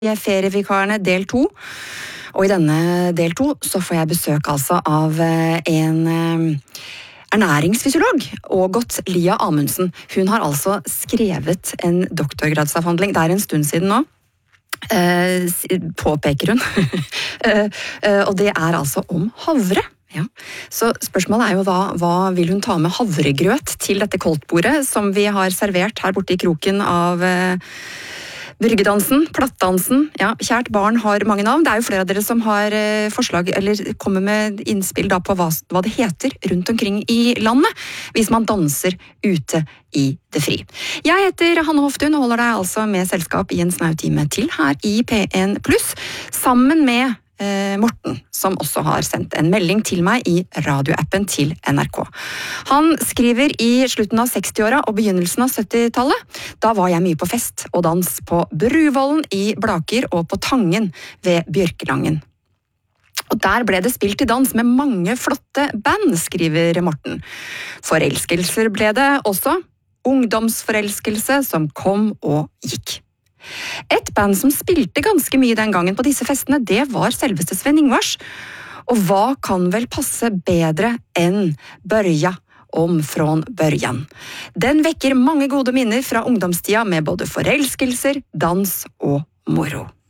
ferievikarene del 2. Og i denne del 2 så får jeg besøk altså av en ernæringsfysiolog, Ågot Lia Amundsen. Hun har altså skrevet en doktorgradsavhandling, det en stund siden nå, påpeker hun. Og det altså om havre. Ja. Så spørsmålet jo da, hva vil hun ta med havregrøt til dette koldtbordet som vi har servert her borte i kroken av bryggedansen, plattdansen. Ja, kjært barn har mange navn. Det jo flere av dere som har forslag, eller kommer med innspill da på hva det heter rundt omkring i landet, hvis man danser ute i det fri. Jeg heter Hanne Hoftun og holder deg altså med selskap i en snau time til her i P1+, sammen med Morten, som også har sendt en melding til meg i radioappen til NRK. Han skriver i slutten av 60-åra og begynnelsen av 70-tallet. Da var jeg mye på fest og dans på Bruvollen i Blaker og på Tangen ved Bjørkelangen. Og der ble det spilt i dans med mange flotte band, skriver Morten. Forelskelser ble det også. Ungdomsforelskelse som kom og gikk. Et band som spilte ganske mye den gangen på disse festene, det var selveste Sven Ingvars. Og hva kan vel passe bedre enn Børja om från början? Den vekker mange gode minner fra ungdomstida med både forelskelser, dans og moro.